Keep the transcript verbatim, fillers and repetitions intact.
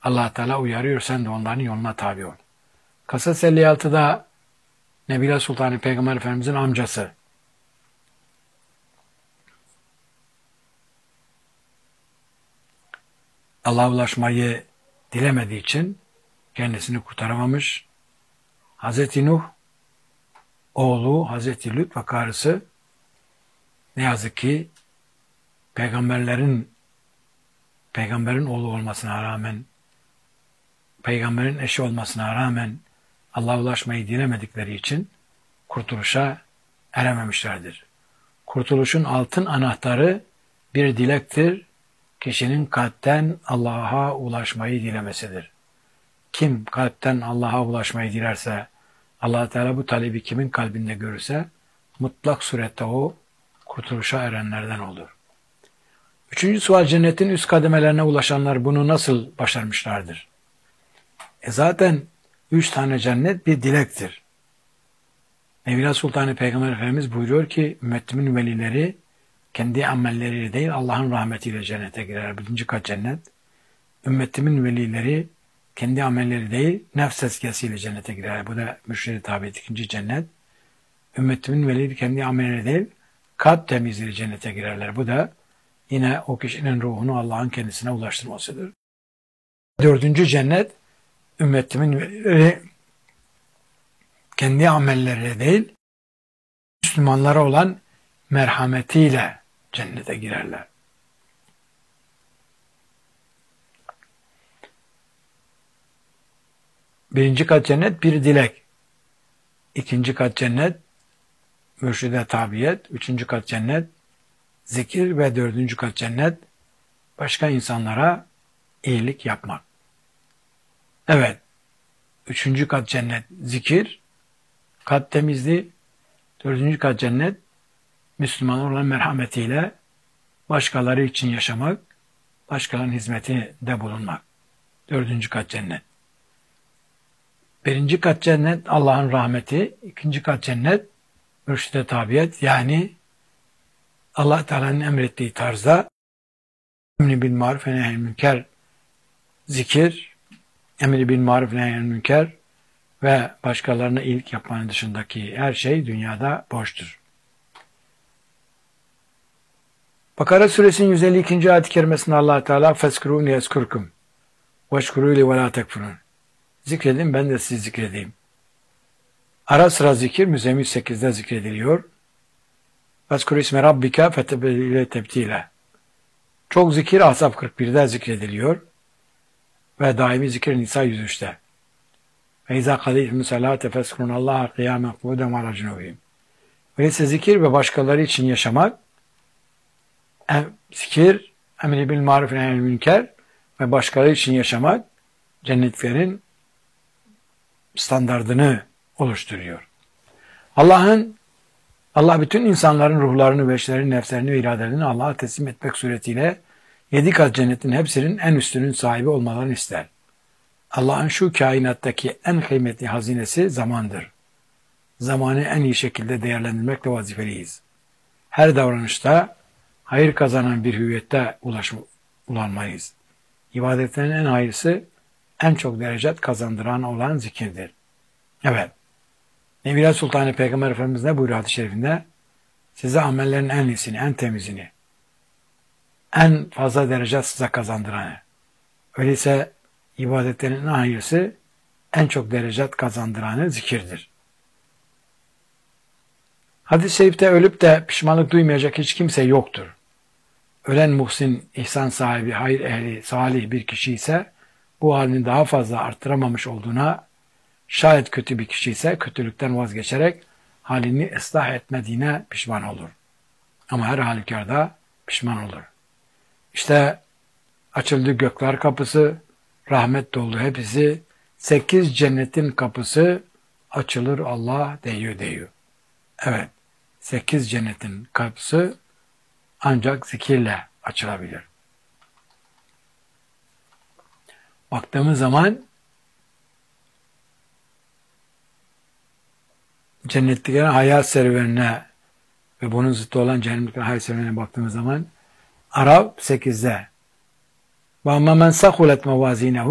Allah Teala uyarıyor, sen de onların yoluna tabi ol. Kasas elli altıda Nebila Sultanı Peygamber Efendimizin amcası Allah'a ulaşmayı dilemediği için kendisini kurtaramamış. Hazreti Nuh, oğlu Hazreti Lut ve karısı ne yazık ki peygamberlerin peygamberin oğlu olmasına rağmen, peygamberin eşi olmasına rağmen Allah'a ulaşmayı dilemedikleri için kurtuluşa erememişlerdir. Kurtuluşun altın anahtarı bir dilektir. Kişinin kalpten Allah'a ulaşmayı dilemesidir. Kim kalpten Allah'a ulaşmayı dilerse, Allah Teala bu talebi kimin kalbinde görürse, mutlak surette o kurtuluşa erenlerden olur. Üçüncü sual, cennetin üst kademelerine ulaşanlar bunu nasıl başarmışlardır? E zaten üç tane cennet bir dilektir. Nebila Sultanı Peygamber Efendimiz buyuruyor ki, ümmetimin velileri kendi amelleriyle değil Allah'ın rahmetiyle cennete girer. Birinci kat cennet. Ümmetimin velileri kendi amelleri değil nefs tezkiyesiyle cennete girer. Bu da mürşid-i tabiat ikinci cennet. Ümmetimin velileri kendi amelleri değil kalp temizliğiyle cennete girerler. Bu da yine o kişinin ruhunu Allah'ın kendisine ulaştırmasıdır. Dördüncü cennet, ümmetimin velileri kendi amelleriyle değil Müslümanlara olan merhametiyle cennete girerler. Birinci kat cennet bir dilek. İkinci kat cennet mürşide tabiyet. Üçüncü kat cennet zikir ve dördüncü kat cennet başka insanlara iyilik yapmak. Evet. Üçüncü kat cennet zikir, kalp temizliği. Dördüncü kat cennet Müslümanlar olan merhametiyle başkaları için yaşamak, başkalarının hizmetinde bulunmak. Dördüncü kat cennet. Birinci kat cennet Allah'ın rahmeti, ikinci kat cennet mürşide tabiyet, yani Allah Teala'nın emrettiği tarzda emri bil maruf ve nehyül münker zikir, emri bil maruf ve nehyül münker ve başkalarına iyilik yapmanın dışındaki her şey dünyada boştur. Bakara suresinin yüz elli ikinci ayet-i kerimesinde Allah Teala "Feskurûni yezkurkum veşkurû li ve lâ tekfurûn." Zikredin, ben de sizi zikredeyim. Ara sıra zikir Müzzemmil sekizde zikrediliyor. "Feskurû isme rabbike fetebdile tebdîle." Çok zikir Ahzab kırk birde zikrediliyor ve daimi zikir Nisa yüz üçte. "Ve izâ kadîtümü selâte feskurûnallâhe kıyâmen kuvveden ve alâ cunûbihim." Öyleyse zikir ve başkaları için yaşamak, zikir, emri bil maruf ve nehyül münker ve başkaları için yaşamak cennetlerin standardını oluşturuyor. Allah'ın Allah bütün insanların ruhlarını, veçlerini, nefslerini ve iradelerini Allah'a teslim etmek suretiyle yedi kat cennetin hepsinin en üstünün sahibi olmalarını ister. Allah'ın şu kainattaki en kıymetli hazinesi zamandır. Zamanı en iyi şekilde değerlendirmekle vazifeliyiz. Her davranışta hayır kazanan bir hüviyette ulaşmalıyız. İbadetlerin en hayırlısı, en çok derecet kazandıran olan zikirdir. Evet. Nebila Sultanı Peygamber Efendimiz ne buyuruyor hadis-i şerifinde? Size amellerin en iyisini, en temizini, en fazla derece size kazandıranı. Öyleyse ibadetlerin en hayırlısı, en çok derecet kazandıranı zikirdir. Hadis-i şerifte ölüp de pişmanlık duymayacak hiç kimse yoktur. Ölen muhsin, ihsan sahibi, hayır ehli, salih bir kişi ise bu halini daha fazla arttıramamış olduğuna, şayet kötü bir kişi ise kötülükten vazgeçerek halini ıslah etmediğine pişman olur. Ama her halükarda pişman olur. İşte açıldı gökler kapısı, rahmet doldu hepsi, sekiz cennetin kapısı açılır Allah diyor diyor. Evet, sekiz cennetin kapısı ancak zikirle açılabilir. Baktığımız zaman cennetliklerin hayat serüvenine ve bunun zıttı olan cehennemliklerin hayat serüvenine baktığımız zaman Araf sekizde وَاَمَّا مَنْ سَخُلَتْ مَوَازِينَهُ